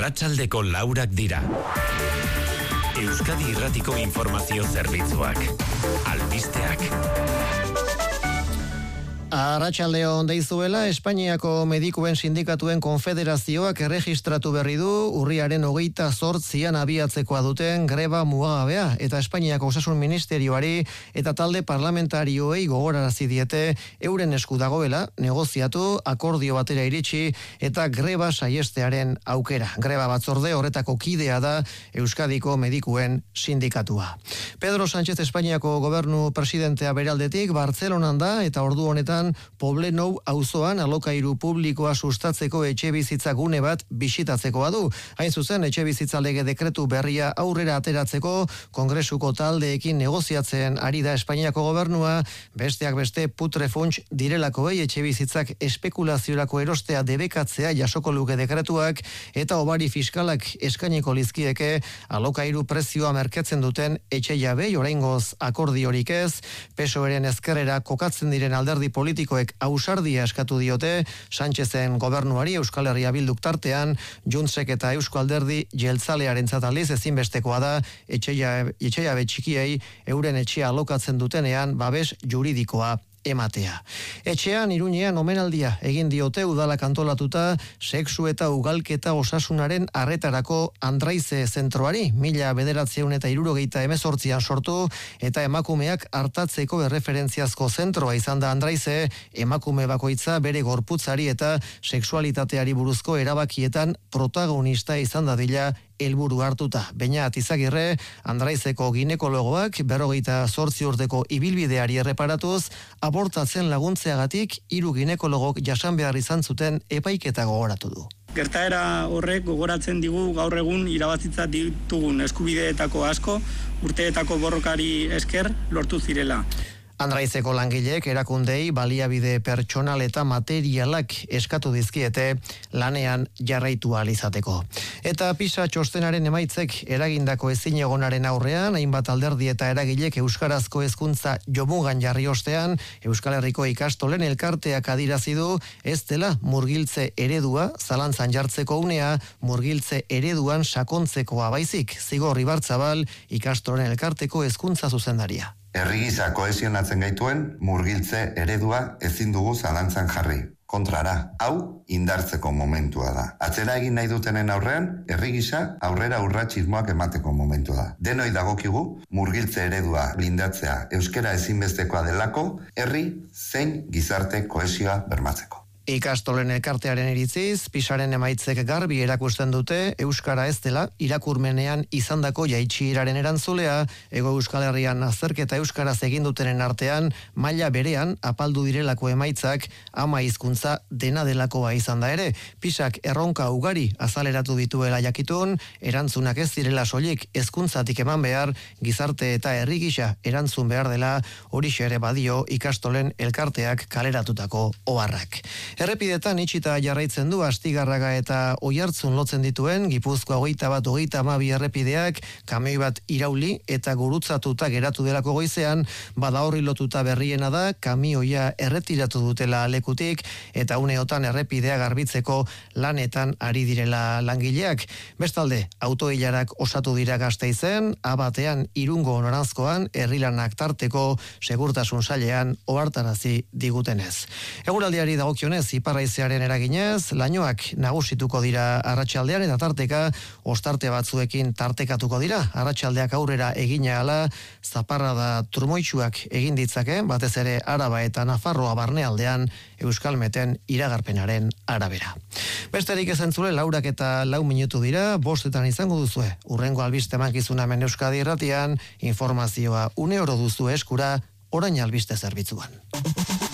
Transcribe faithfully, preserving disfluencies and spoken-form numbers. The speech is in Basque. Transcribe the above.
Arratsaldeko laurak dira. Euskadi Irratiko Informazio Zerbitzuak. Albisteak. Arratsaldeon deizuela, Espainiako Medikuen Sindikatuen Konfederazioak erregistratu berri du urriaren hogeita zortzian abiatzekoa duten greba mugagabea eta Espainiako Osasun Ministerioari eta talde parlamentarioei gogorarazi diete euren esku dagoela negoziatu, akordio batera iritsi eta greba saiestearen aukera. Greba batzorde horretako kidea da Euskadiko Medikuen Sindikatua. Pedro Sánchez Espainiako gobernu presidentea beraldetik Bartzelonan da eta ordu honetan Poblenou auzoan alokairu publikoa sustatzeko etxebizitza gune bat bisitatzekoa du. Hain zuzen, etxebizitza lege dekretu berria aurrera ateratzeko Kongresuko taldeekin negoziatzen ari da Espainiako gobernua, besteak beste putrefunts direlakoei etxebizitzak espekulaziorako erostea debekatzea jasoko luke dekretuak eta obari fiskalak eskainiko lizkieke alokairu prezioa merketzen duten etxe jabei oraingoz akordiorik ez, P S O E-ren ezkerrera kokatzen diren alderdi politikoek ausardia eskatu diote Sánchezen gobernuari Euskal Herria Bilduk tartean, Juntsek eta Eusko Alderdi jeltzalearentzat aldiz ezinbestekoa da etxejabe txikiei euren etxea alokatzen dutenean babes juridikoa ematea. Etxean Iruñean omenaldia egin diote udalak antolatuta sexu eta ugalketa osasunaren arretarako Andraize zentroari, mila bederatziehun eta hirurogeita hemezortzian sortu eta emakumeak hartatzeko erreferentziazko zentroa izan da Andraize, emakume bakoitza bere gorputzari eta sexualitateari buruzko erabakietan protagonista izan dadila helburu hartuta. Beñat Izagirre, Andraizeko ginekologoak berrogeita zortzi urteko ibilbideari erreparatuz, abortatzen laguntzeagatik hiru ginekologok jasan behar izan zuten epaiketa gogoratu du. Gertaera horrek gogoratzen digu gaur egun irabazitza ditugun eskubideetako asko, urteetako borrokari esker lortu zirela. Andraizeko langileek erakundei baliabide pertsonal eta materialak eskatu dizkiete lanean jarraitu ahal izateko. Eta PISA txostenaren emaitzek eragindako ezinegonaren aurrean, hainbat alderdi eta eragilek euskarazko hezkuntza jomugan jarri ostean, Euskal Herriko ikastolen elkarteak adirazi du ez dela murgiltze eredua zalantzan jartzeko unea, murgiltze ereduan sakontzekoa baizik. Zigor Ibarzabal, ikastolen elkarteko hezkuntza zuzendaria. Herri gisa kohesionatzen gaituen murgiltze eredua ezin dugu zalantzan jarri. Kontrara, hau indartzeko momentua da. Atzera egin nahi dutenen aurrean, herri gisa aurrera urratsismoak emateko momentua da. Denoi dagokigu murgiltze eredua blindatzea euskara ezinbestekoa delako, herri zein gizarte kohesioa bermatzeko. Ikastolen elkartearen iritziz, PISaren emaitzek garbi erakusten dute euskara ez dela irakurmenean izandako jaitsieraren erantzulea, Ego Euskal Herrian azterketa euskaraz egin dutenen artean maila berean apaldu direlako emaitzak ama hizkuntza dena delakoa izan da ere. PISak erronka ugari azaleratu dituela jakitun, erantzunak ez direla soilik hezkuntzatik eman behar, gizarte eta herri gisa erantzun behar dela, horixe ere badio ikastolen elkarteak kaleratutako oharrak. Errepidetan itxita jarraitzen du Astigarraga eta Oiartzun lotzen dituen Gipuzkoa hogeita bat hogeita hamabi errepideak kamioi bat irauli eta gurutzatuta geratu delako goizean, bada horri lotuta berriena da kamioia erretiratu dutela lekutik eta uneotan errepidea garbitzeko lanetan ari direla langileak. Bestalde, autoilarak osatu dira Gasteizen, abatean Irungo noranzkoan herrilanak tarteko segurtasun sailean ohartarazi digutenez. Eguraldiari dagokionez iparraizearen eraginez, lainoak nagusituko dira arratsaldean eta tarteka ostarte batzuekin tartekatuko dira. Arratsaldeak aurrera egina ala, zaparrada trumoitsuak egin ditzake, batez ere Araba eta Nafarroa barnealdean Euskalmeten iragarpenaren arabera. Besterik ez entzule, laurak eta lau minutu dira, bostetan izango duzue. Urrengo albiste mankizuna hemen Euskadi Irratian, informazioa une oro duzu eskura, orain albiste zerbitzuan.